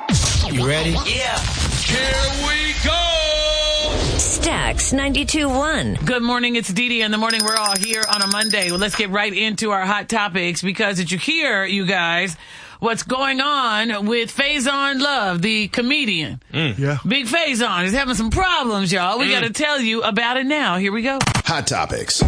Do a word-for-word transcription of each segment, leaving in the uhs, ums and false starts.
You ready? Yeah. Here we go. Stax ninety-two point one. Good morning. It's Dee Dee in the morning. We're all here on a Monday. Well, let's get right into our hot topics because did you hear, you guys, what's going on with Faison Love, the comedian? Mm. Yeah. Big Faison is having some problems, y'all. We mm. got to tell you about it now. Here we go. Hot topics.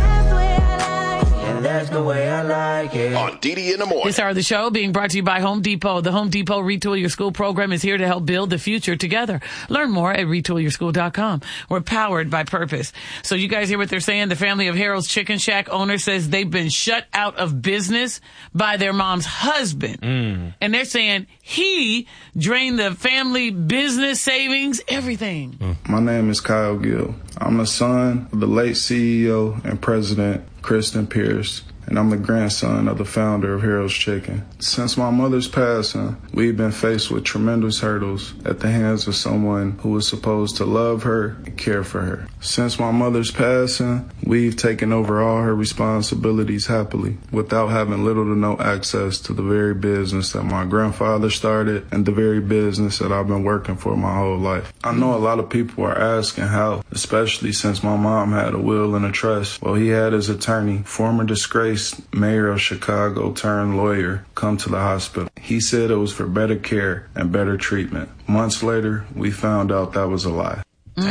And that's the way I like it. On Dee Dee in the morning. This hour of the show being brought to you by Home Depot. The Home Depot Retool Your School program is here to help build the future together. Learn more at retool your school dot com. We're powered by purpose. So you guys hear what they're saying? The family of Harold's Chicken Shack owner says they've been shut out of business by their mom's husband. Mm. And they're saying he drained the family business savings, everything. Mm. My name is Kyle Gill. I'm the son of the late C E O and president, Kristen Pierce, and I'm the grandson of the founder of Harold's Chicken. Since my mother's passing, we've been faced with tremendous hurdles at the hands of someone who was supposed to love her and care for her. Since my mother's passing, we've taken over all her responsibilities happily, without having little to no access to the very business that my grandfather started and the very business that I've been working for my whole life. I know a lot of people are asking how, especially since my mom had a will and a trust. Well, he had his attorney, former disgraced mayor of Chicago turned lawyer, come to the hospital. He said it was for better care and better treatment. Months later, we found out that was a lie.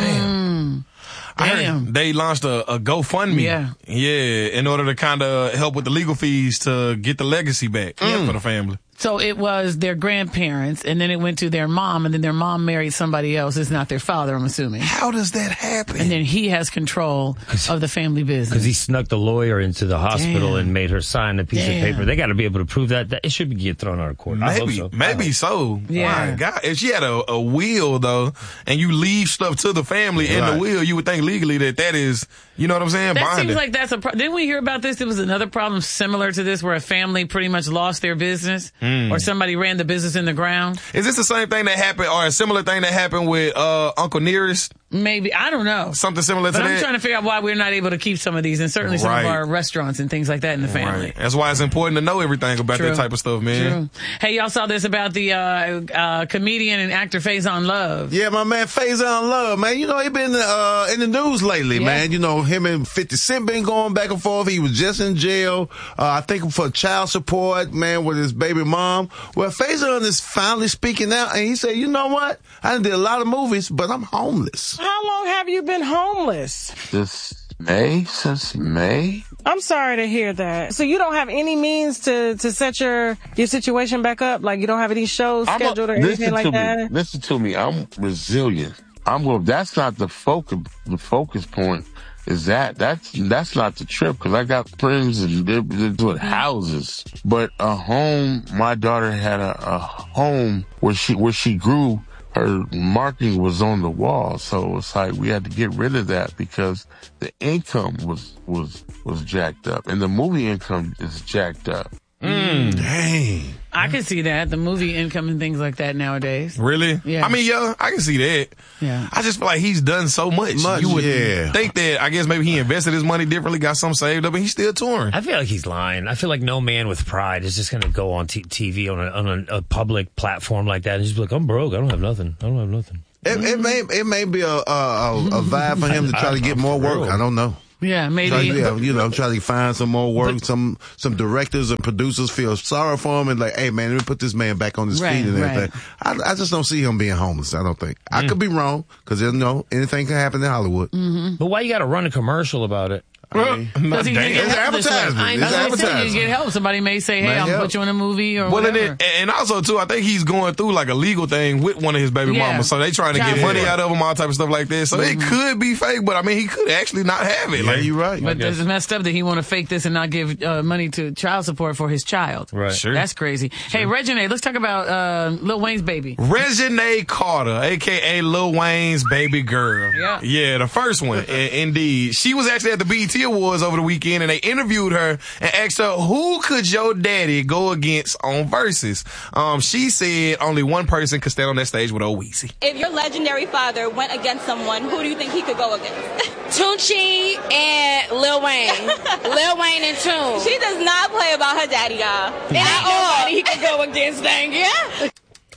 Damn. I heard they launched a, a GoFundMe. Yeah. Yeah, in order to kind of help with the legal fees to get the legacy back mm. for the family. So it was their grandparents, and then it went to their mom, and then their mom married somebody else. It's not their father, I'm assuming. How does that happen? And then he has control of the family business. Because he snuck the lawyer into the hospital Damn. and made her sign a piece Damn. of paper. They got to be able to prove that. that it should be get thrown out of court. Maybe, I hope so. maybe so. Yeah. My God. If she had a, a will, though, and you leave stuff to the family in Right. the will, you would think legally that that is, you know what I'm saying, That binding. seems like that's a problem. Didn't we hear about this? There was another problem similar to this where a family pretty much lost their business Mm. or somebody ran the business in the ground. Is this the same thing that happened or a similar thing that happened with uh, Uncle Nearest? Maybe. I don't know. Something similar But to I'm that? trying to figure out why we're not able to keep some of these and certainly some Right. of our restaurants and things like that in the family. Right. That's why it's important to know everything about True. that type of stuff, man. True. Hey, y'all saw this about the uh, uh, comedian and actor Faison Love. Yeah, my man Faison Love, man. You know, he been uh, in the news lately, Yeah. man. You know, him and fifty Cent been going back and forth. He was just in jail, uh, I think for child support, man, with his baby mom. Well, Faison is finally speaking out, and he said, you know what? I did a lot of movies, but I'm homeless. How long have you been homeless? This May, since May. I'm sorry to hear that. So you don't have any means to, to set your, your situation back up? Like you don't have any shows I'm scheduled a, or anything listen like to that? Me, listen to me. I'm resilient. I'm going. That's not the focus. The focus point is that. That's that's not the trip because I got friends and they're, they're doing houses, but a home. My daughter had a, a home where she where she grew. Her marking was on the wall, so it's like we had to get rid of that because the income was was was jacked up, and the movie income is jacked up. Mm. Dang. I can see that. The movie income and things like that nowadays. Really? Yeah. I mean, yeah, I can see that. Yeah. I just feel like he's done so much. Much, you would yeah. think that, I guess maybe he invested his money differently, got some saved up, and he's still touring. I feel like he's lying. I feel like no man with pride is just going to go on t- TV on, a, on a, a public platform like that and just be like, I'm broke. I don't have nothing. I don't have nothing. It, it may it may be a, a, a vibe for him to try to get more work. I don't know. Yeah, maybe. Try, yeah, you know, try to find some more work. But, some some directors and producers feel sorry for him and like, hey man, let me put this man back on his right, feet and everything. Right. I, I just don't see him being homeless. I don't think. Mm. I could be wrong because you know anything can happen in Hollywood. Mm-hmm. But why you got to run a commercial about it? Well, Because he can get it's help this way. advertisement. It's That's what I'm saying. advertisement. You get help. Somebody may say, hey, May I'm going to help. put you in a movie or Well, and, whatever. it, and also, too, I think he's going through like a legal thing with one of his baby Yeah. mamas. So they trying to get Child money support. out of him, all type of stuff like that. So Mhm. it could be fake, but I mean, he could actually not have it. Yeah, like, you're right. But it's messed up that he want to fake this and not give uh, money to child support for his child. Right. Sure. That's crazy. Hey, Regine, let's talk about uh, Lil Wayne's baby. Regine Carter, a k a. Lil Wayne's baby girl. Yeah. Yeah, the first one, I- indeed. She was actually at the B E T Awards over the weekend, and they interviewed her and asked her, who could your daddy go against on Versus? Um, she said only one person could stand on that stage with old Weezy. If your legendary father went against someone, who do you think he could go against? Tunechi and Lil Wayne. Lil Wayne and Tune. She does not play about her daddy, y'all. It ain't nobody he could go against, dang yeah.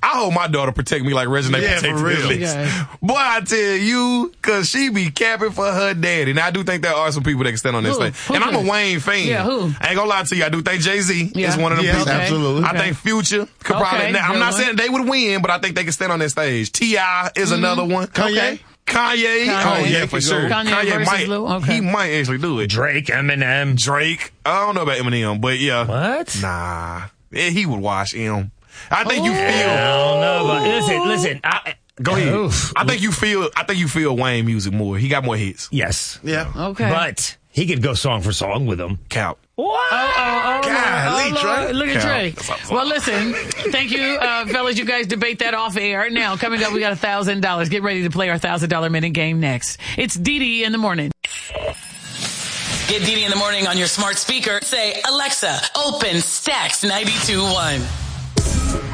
I hope my daughter protect me like Reginald Yeah, protected for real. Elise. Yeah. Boy, I tell you, cause she be capping for her daddy. Now I do think there are some people that can stand on this Who? thing. Who And I'm a could? Wayne fan. Yeah, who? I ain't gonna lie to you. I do think Jay-Z Yeah. is one of them Yes, people. absolutely. I Okay. think Future could Okay, probably. Now, I'm good not one. saying they would win, but I think they can stand on that stage. T I is another one. Kanye? Okay. Kanye. Oh Kanye. yeah, for Kanye sure. Kanye versus might. Lil? Okay. He might actually do it. Drake, Eminem. Drake. I don't know about Eminem, but yeah. What? Nah. Yeah, he would wash him. I think you I feel. don't know, but listen, listen. I, Go ahead. Oof. I think you feel. I think you feel Wayne music more. He got more hits. Yes. Yeah. Okay. But he could go song for song with them. Count. What? Oh, oh, oh, Golly, Lord. Trey. Oh, Lord. Look at Yeah. Trey. That's awesome. Well, listen. Thank you, uh, fellas. You guys debate that off air. Now, coming up, we got a thousand dollars. Get ready to play our thousand dollar minute game next. It's Dee Dee in the morning. Get Dee Dee in the morning on your smart speaker. Say, Alexa, open Stax ninety-two point one.